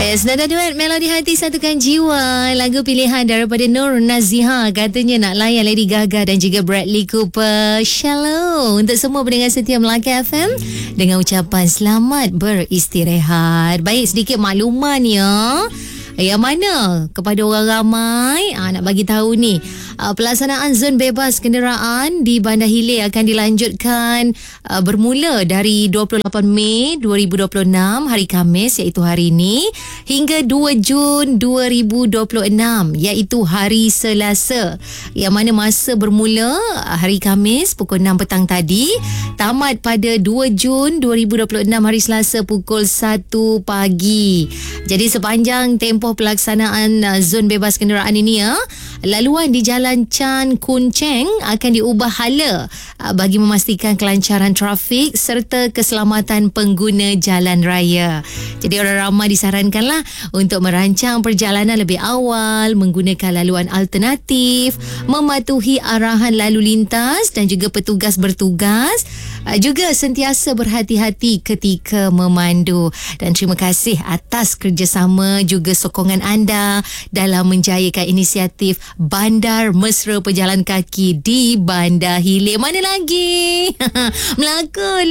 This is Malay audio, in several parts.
Senada duet Melodi Hati Satukan Jiwa, lagu pilihan daripada Nur Naziha, katanya nak layan Lady Gaga dan juga Bradley Cooper. Shallow untuk semua pendengar setia Melaka FM dengan ucapan selamat beristirahat. Baik, sedikit makluman ya. Yang mana kepada orang ramai nak bagi tahu ni, pelaksanaan zon bebas kenderaan di Bandar Hilir akan dilanjutkan bermula dari 28 Mei 2026 hari Khamis, iaitu hari ini, hingga 2 Jun 2026 iaitu hari Selasa, yang mana masa bermula hari Khamis pukul 6 petang tadi, tamat pada 2 Jun 2026 hari Selasa pukul 1 pagi. Jadi sepanjang tempoh pelaksanaan zon bebas kenderaan ini laluan di Jalan Chan Kun Cheng akan diubah hala bagi memastikan kelancaran trafik serta keselamatan pengguna jalan raya. Jadi orang ramai disarankanlah untuk merancang perjalanan lebih awal, menggunakan laluan alternatif, mematuhi arahan lalu lintas dan juga petugas bertugas, juga sentiasa berhati-hati ketika memandu. Dan terima kasih atas kerjasama juga sokongan anda dalam menjayakan inisiatif Bandar Mesra Pejalan Kaki di Bandar Hilir. Mana lagi? Melaka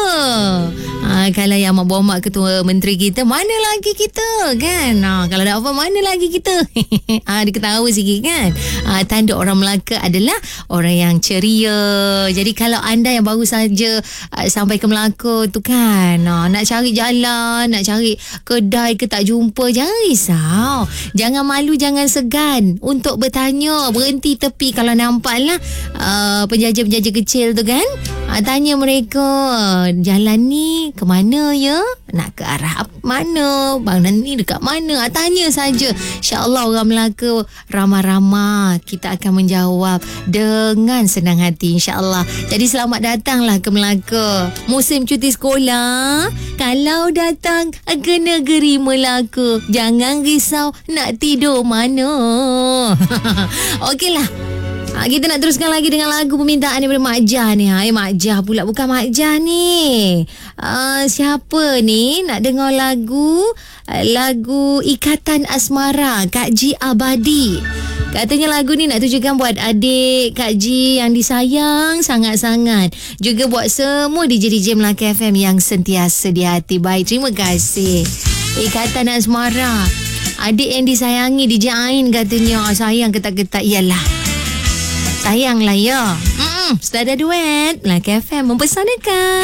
lah. Kalau yang mak bomak ketua menteri kita, mana lagi kita kan? Kalau nak apa, mana lagi kita? Dia ketawa sikit kan? Tanda orang Melaka adalah orang yang ceria. Jadi kalau anda yang baru saja sampai ke Melaka tu kan, nak cari jalan, nak cari kedai ke tak jumpa, jangan risau. Jangan malu, jangan segan untuk bertanya. Berhenti tepi kalau nampak lah penjaja-penjaja kecil tu kan. Tanya mereka, jalan ni ke mana ya? Nak ke arah mana? Bangunan ni dekat mana? Tanya saja. InsyaAllah orang Melaka ramah-ramah. Kita akan menjawab dengan senang hati, insyaAllah. Jadi selamat datanglah ke Melaka. Musim cuti sekolah, kalau datang ke negeri Melaka, jangan risau nak tidur mana. Okeylah. Kita nak teruskan lagi dengan lagu permintaan daripada Mak Jah ni. Mak Jah pula, bukan Mak Jah ni. Siapa ni nak dengar lagu Ikatan Asmara, Kak Ji Abadi. Katanya lagu ni nak tujukan buat adik Kak Ji yang disayang sangat-sangat. Juga buat semua DJ Melaka FM yang sentiasa di hati. Baik, terima kasih. Ikatan Asmara, adik yang disayangi DJ Ain katanya. Sayang ketak-ketak, iyalah, sayanglah ya. Senada duet Melaka FM mempersanakan.